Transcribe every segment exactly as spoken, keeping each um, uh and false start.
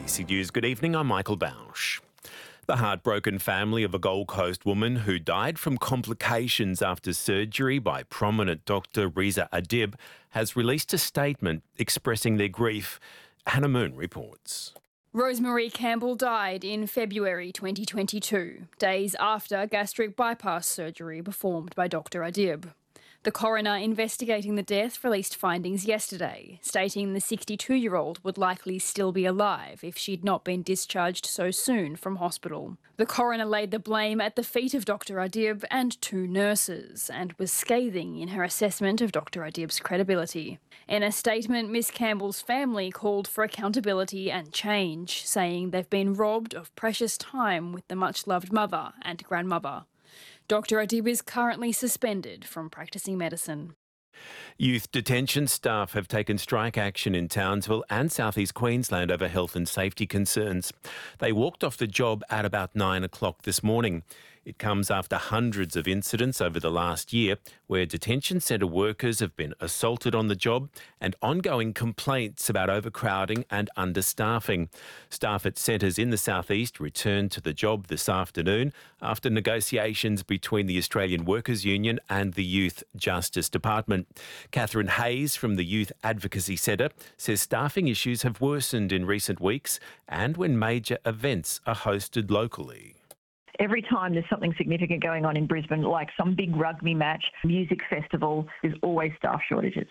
A B C News, good evening, I'm Michael Bausch. The heartbroken family of a Gold Coast woman who died from complications after surgery by prominent doctor Riza Adib has released a statement expressing their grief. Hannah Moon reports. Rosemary Campbell died in February twenty twenty-two, days after gastric bypass surgery performed by Doctor Adib. The coroner investigating the death released findings yesterday, stating the sixty-two-year-old would likely still be alive if she'd not been discharged so soon from hospital. The coroner laid the blame at the feet of Doctor Adib and two nurses and was scathing in her assessment of Doctor Adib's credibility. In a statement, Miss Campbell's family called for accountability and change, saying they've been robbed of precious time with the much-loved mother and grandmother. Doctor Adib is currently suspended from practising medicine. Youth detention staff have taken strike action in Townsville and South East Queensland over health and safety concerns. They walked off the job at about nine o'clock this morning. It comes after hundreds of incidents over the last year where detention centre workers have been assaulted on the job and ongoing complaints about overcrowding and understaffing. Staff at centres in the South East returned to the job this afternoon after negotiations between the Australian Workers Union and the Youth Justice Department. Catherine Hayes from the Youth Advocacy Centre says staffing issues have worsened in recent weeks and when major events are hosted locally. Every time there's something significant going on in Brisbane, like some big rugby match, music festival, there's always staff shortages.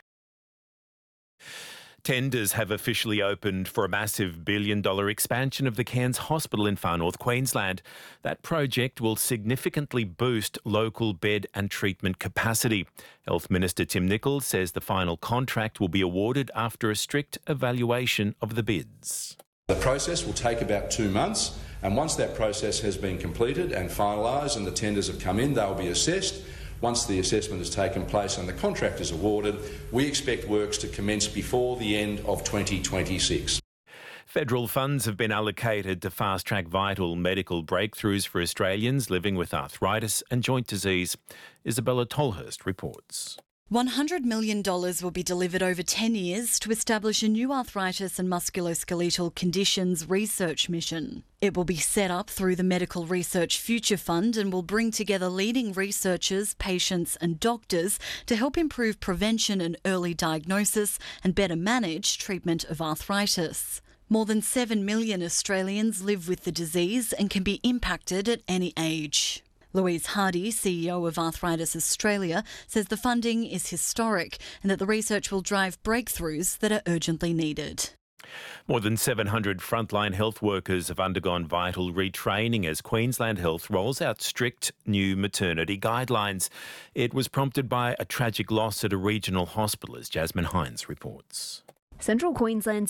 Tenders have officially opened for a massive billion-dollar expansion of the Cairns Hospital in far north Queensland. That project will significantly boost local bed and treatment capacity. Health Minister Tim Nicholls says the final contract will be awarded after a strict evaluation of the bids. The process will take about two months, and once that process has been completed and finalised and the tenders have come in, they will be assessed. Once the assessment has taken place and the contract is awarded, we expect works to commence before the end of twenty twenty-six. Federal funds have been allocated to fast-track vital medical breakthroughs for Australians living with arthritis and joint disease. Isabella Tolhurst reports. one hundred million dollars will be delivered over ten years to establish a new arthritis and musculoskeletal conditions research mission. It will be set up through the Medical Research Future Fund and will bring together leading researchers, patients and doctors to help improve prevention and early diagnosis and better manage treatment of arthritis. More than seven million Australians live with the disease and can be impacted at any age. Louise Hardy, C E O of Arthritis Australia, says the funding is historic and that the research will drive breakthroughs that are urgently needed. More than seven hundred frontline health workers have undergone vital retraining as Queensland Health rolls out strict new maternity guidelines. It was prompted by a tragic loss at a regional hospital, as Jasmine Hines reports. Central Queensland's